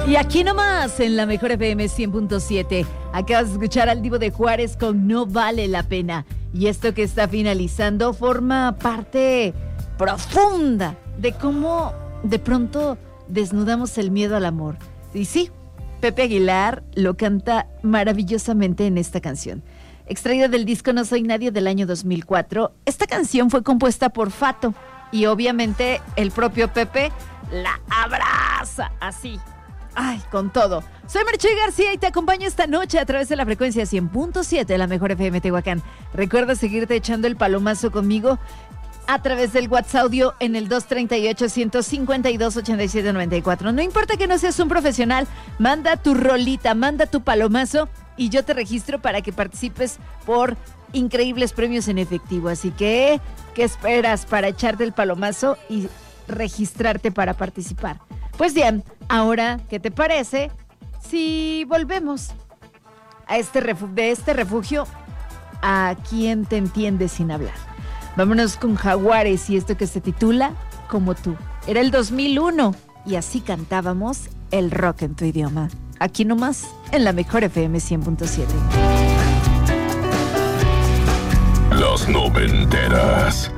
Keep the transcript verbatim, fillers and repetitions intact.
Y aquí nomás, en la mejor F M cien punto siete, acabas de escuchar al Divo de Juárez con No Vale la Pena. Y esto que está finalizando forma parte profunda de cómo de pronto desnudamos el miedo al amor. Y sí, Pepe Aguilar lo canta maravillosamente en esta canción. Extraída del disco No Soy Nadie del año dos mil cuatro, esta canción fue compuesta por Fato y obviamente el propio Pepe la abraza así. Ay, con todo. Soy Marchuy García y te acompaño esta noche a través de la frecuencia cien punto siete de la mejor F M Tehuacán. Recuerda seguirte echando el palomazo conmigo a través del WhatsApp audio en el dos tres ocho, uno cinco dos, ocho siete nueve cuatro. No importa que no seas un profesional, manda tu rolita, manda tu palomazo y yo te registro para que participes por increíbles premios en efectivo. Así que, ¿qué esperas para echarte el palomazo y registrarte para participar? Pues bien, ahora, ¿qué te parece si volvemos a este refu- de este refugio a quien te entiende sin hablar? Vámonos con Jaguares y esto que se titula Como tú. Era el dos mil uno y así cantábamos el rock en tu idioma. Aquí nomás, en la mejor F M cien punto siete. Las noventeras.